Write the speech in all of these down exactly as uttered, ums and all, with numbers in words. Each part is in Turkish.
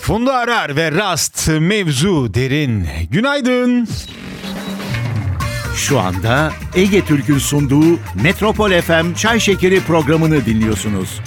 Funda Arar ve Rast, mevzu derin. Günaydın. Şu anda Ege Türk'ün sunduğu Metropol F M Çay Şekeri programını dinliyorsunuz.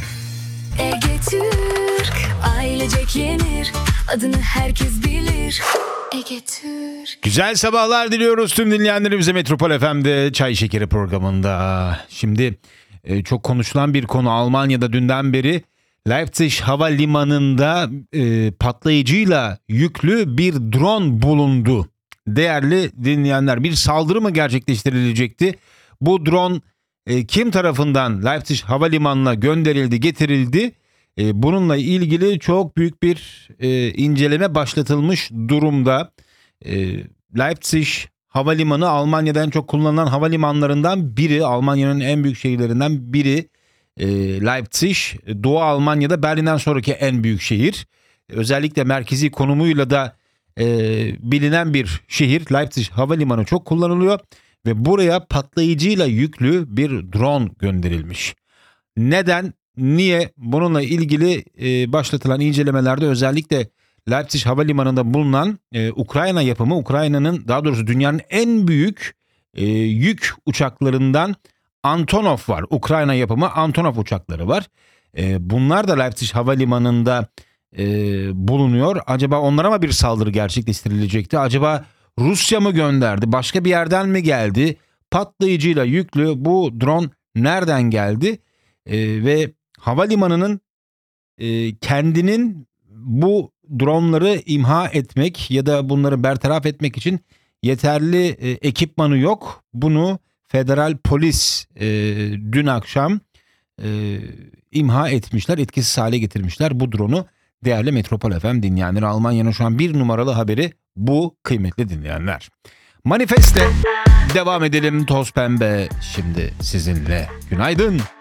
Ege Türk, ailecek yenir, adını herkes bilir. Ege Türk. Güzel sabahlar diliyoruz tüm dinleyenlerimize Metropol F M'de Çay Şekeri programında. Şimdi e, çok konuşulan bir konu Almanya'da dünden beri Leipzig Havalimanı'nda e, patlayıcıyla yüklü bir drone bulundu. Değerli dinleyenler, bir saldırı mı gerçekleştirilecekti? Bu drone e, kim tarafından Leipzig Havalimanı'na gönderildi, getirildi? E, bununla ilgili çok büyük bir e, inceleme başlatılmış durumda. E, Leipzig Havalimanı Almanya'da en çok kullanılan havalimanlarından biri. Almanya'nın en büyük şehirlerinden biri. E, Leipzig, Doğu Almanya'da Berlin'den sonraki en büyük şehir. Özellikle merkezi konumuyla da e, bilinen bir şehir. Leipzig Havalimanı çok kullanılıyor ve buraya patlayıcıyla yüklü bir drone gönderilmiş. Neden? Niye? Bununla ilgili e, başlatılan incelemelerde özellikle Leipzig Havalimanı'nda bulunan e, Ukrayna yapımı, Ukrayna'nın daha doğrusu dünyanın en büyük e, yük uçaklarından Antonov var. Ukrayna yapımı Antonov uçakları var. E, bunlar da Leipzig Havalimanı'nda e, bulunuyor. Acaba onlara mı bir saldırı gerçekleştirilecekti? Acaba Rusya mı gönderdi? Başka bir yerden mi geldi? Patlayıcıyla yüklü bu drone nereden geldi? E, ve havalimanının e, kendinin bu dronları imha etmek ya da bunları bertaraf etmek için yeterli e, ekipmanı yok. Bunu federal polis e, dün akşam e, imha etmişler, etkisiz hale getirmişler bu drone'u. Değerli Metropol F M dinleyenleri, Almanya'nın şu an bir numaralı haberi bu kıymetli dinleyenler. Manifeste devam edelim, toz pembe şimdi sizinle. Günaydın.